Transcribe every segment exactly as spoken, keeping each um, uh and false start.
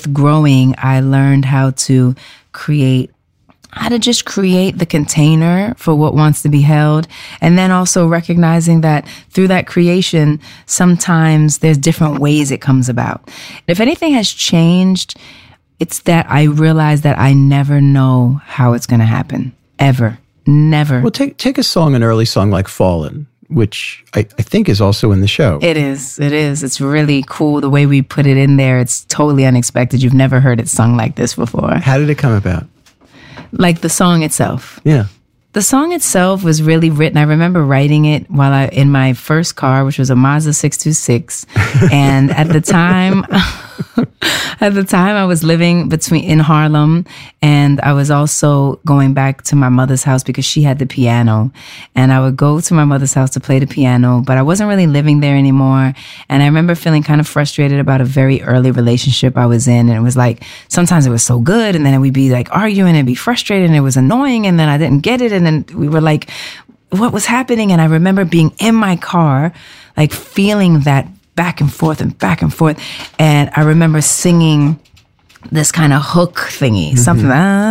with growing, I learned how to create, how to just create the container for what wants to be held. And then also recognizing that through that creation, sometimes there's different ways it comes about. If anything has changed, it's that I realize that I never know how it's going to happen. Ever. Never. Well, take take a song, an early song like Fallen, which I, I think is also in the show. It is. It is. It's really cool the way we put it in there. It's totally unexpected. You've never heard it sung like this before. How did it come about? Like the song itself. Yeah. The song itself was really written. I remember writing it while I in my first car, which was a Mazda six two six. And at the time, at the time I was living between in Harlem, and I was also going back to my mother's house because she had the piano. And I would go to my mother's house to play the piano, but I wasn't really living there anymore. And I remember feeling kind of frustrated about a very early relationship I was in. And it was like, sometimes it was so good, and then we'd be like arguing and be frustrated, and it was annoying, and then I didn't get it. And then we were like, what was happening? And I remember being in my car, like feeling that back and forth and back and forth. And I remember singing this kind of hook thingy, mm-hmm. something.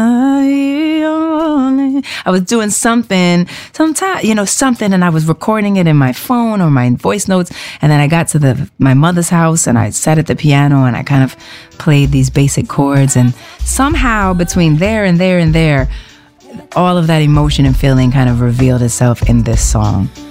I was doing something, sometime, you know, something, and I was recording it in my phone or my voice notes. And then I got to the my mother's house, and I sat at the piano, and I kind of played these basic chords. And somehow between there and there and there, all of that emotion and feeling kind of revealed itself in this song.